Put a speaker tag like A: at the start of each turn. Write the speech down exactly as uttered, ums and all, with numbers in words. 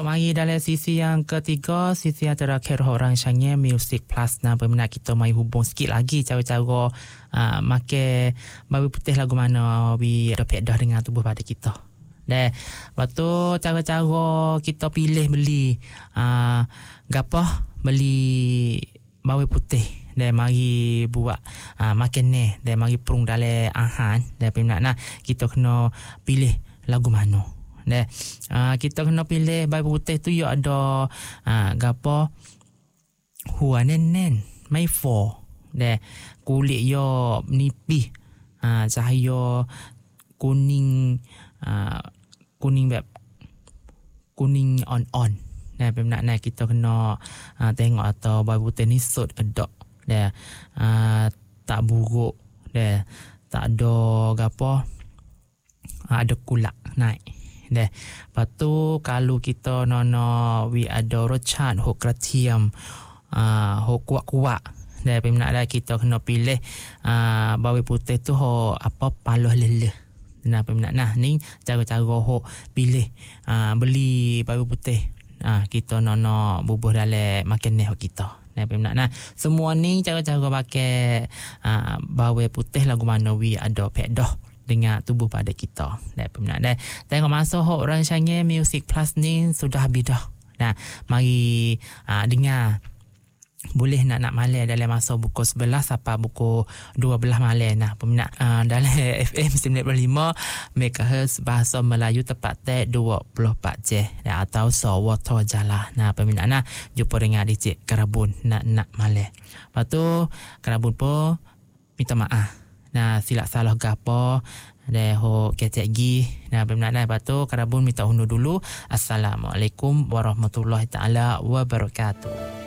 A: Untuk mari dalam sisi yang ketiga, sisi yang terakhir orang Syangnya Music Plus. Nah, peminat kita mari hubung sikit lagi cara-cara uh, makan bawang putih lagu mana we ada pedah dengan tubuh pada kita. Dan lepas tu cara-cara kita pilih beli uh, gapah beli bawang putih dan mari buat uh, makan ni dan mari perung dalam ahan dan peminat nah kita kena pilih lagu mana. Dan uh, kita kena pilih bawang putih tu ya ada uh, gapo huanen mai fo dan kulit yo nipis uh, cahaya kuning uh, kuningแบบ kuning on-on. Nah, peminat nah kita kena uh, tengok atau bawang putih ni sot ke tak. Dan uh, tak buruk dan tak ada gapo uh, ada kulak naik. Dan lepas tu kalau kita nono we ada rochat hok keraciam uh, hok kuat-kuat dan peminat dah kita kena pilih uh, bawang putih tu hok apa paluh leleh. Nah, peminat nah ni cara-cara hok pilih uh, beli bawang putih uh, kita nono bubuh dalam makan ni hok kita. Nah, peminat nah semua ni cara-cara pakai uh, bawang putih lagu mana we ada pedah dengan tubuh pada kita. Dan peminat dah tengok masa hok orang Syangnya Music Plus ni sudah habis dah. Nah, mari uh, dengar boleh nak nak malam dalam masa pukul sebelas sampai pukul dua belas malam. Nah, peminat uh, dalam F M sembilan puluh lima megahertz bahasa Melayu tepat tek dua puluh empat jam dan atau Sawa Tojala. Nah, peminat nah jumpa dengan D J Karabun nak nak malam. Lepas tu Karabun pun minta maaf. Nah, silap salah gapo dan ho kecek gi. Nah, peminat nah lepas tu Karabun minta undur dulu. Assalamualaikum warahmatullahi taala wabarakatuh.